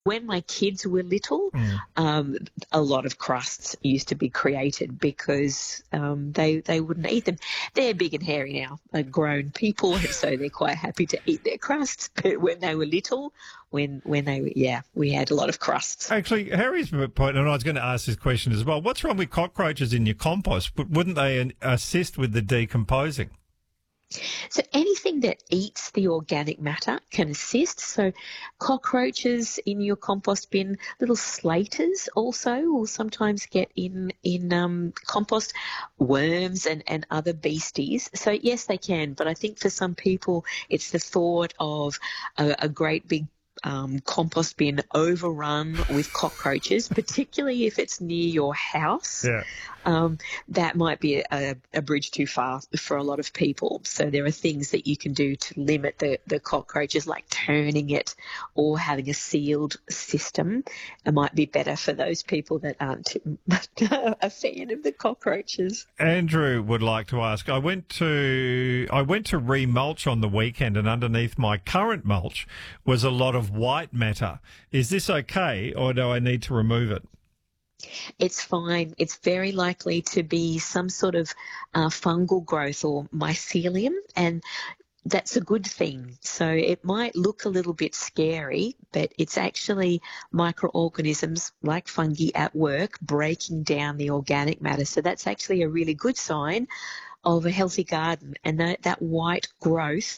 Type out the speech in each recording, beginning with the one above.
When my kids were little, um, a lot of crusts used to be created because they wouldn't eat them. They're big and hairy now, grown people, and so they're quite happy to eat their crusts. But when they were little, when they were, yeah, we had a lot of crusts. Actually, Harry's point, and I was going to ask this question as well. What's wrong with cockroaches in your compost? Wouldn't they assist with the decomposing? So anything that eats the organic matter can assist. So cockroaches in your compost bin, little slaters also will sometimes get in compost, worms and other beasties. So yes, they can. But I think for some people, it's the thought of a great big compost bin overrun with cockroaches, particularly if it's near your house. Yeah. That might be a bridge too far for a lot of people. So there are things that you can do to limit the cockroaches, like turning it or having a sealed system. It might be better for those people that aren't a fan of the cockroaches. Andrew would like to ask, I went to remulch on the weekend, and underneath my current mulch was a lot of white matter. Is this okay, or do I need to remove it? It's fine. It's very likely to be some sort of fungal growth or mycelium, and that's a good thing. So it might look a little bit scary, but it's actually microorganisms like fungi at work breaking down the organic matter. So that's actually a really good sign of a healthy garden, and that white growth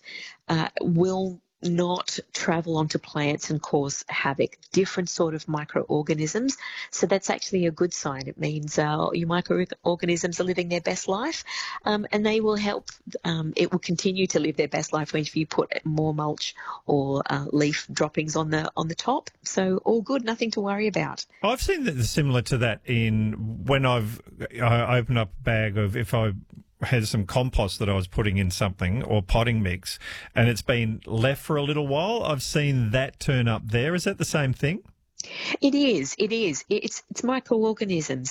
will not travel onto plants and cause havoc, different sort of microorganisms. So that's actually a good sign. It means your microorganisms are living their best life, and they will help. It will continue to live their best life if you put more mulch or leaf droppings on the top. So all good, nothing to worry about. I've seen that similar to that in when I open up a bag of, if I had some compost that I was putting in something or potting mix and it's been left for a little while, I've seen that turn up there. Is that the same thing? It is. It's microorganisms.